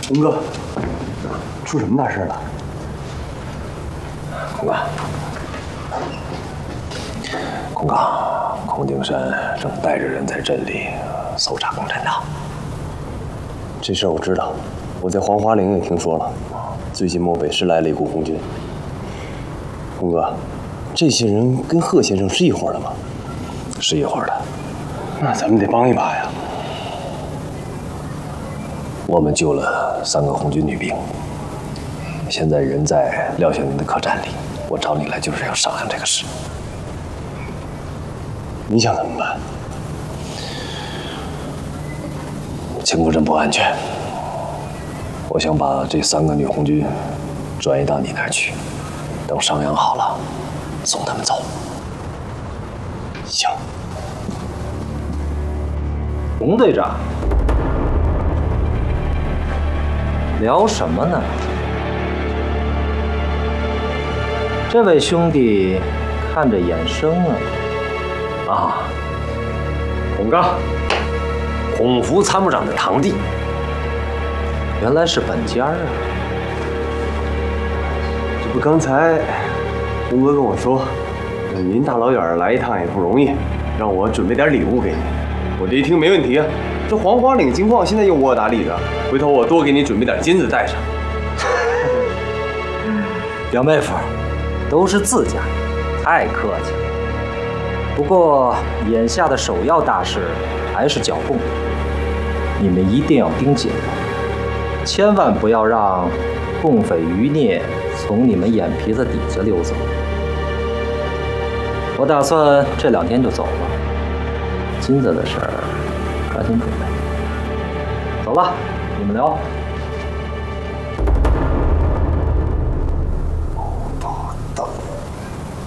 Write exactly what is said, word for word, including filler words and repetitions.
龙哥，出什么大事了？ 孔刚，孔刚，孔定山正带着人在镇里搜查共产党。 这事儿我知道，我在黄花岭也听说了。最近漠北市来了一股红军。龙哥，这些人跟贺先生是一伙的吗？ 是一伙的。 那咱们得帮一把呀。 我们救了三个红军女兵，现在人在廖小宁的客栈里。我找你来就是要商量这个事。 你想怎么办？ 青浦镇不安全，我想把这三个女红军转移到你那儿去，等伤养好了，送他们走。 行。 洪队长，聊什么呢？这位兄弟看着眼生啊！ 啊，孔刚，孔福参谋长的堂弟。 原来是本家啊！ 这不刚才龙哥跟我说，您大老远来一趟也不容易，让我准备点礼物给你。我这一听没问题啊，这黄花岭金矿现在又沃打理的，回头我多给你准备点金子带上。 表妹夫，都是自家，太客气了。不过眼下的首要大事还是剿共，你们一定要盯紧了，千万不要让共匪余孽从你们眼皮子底下溜走。我打算这两天就走了，金子的事儿抓紧准备。走了，你们聊。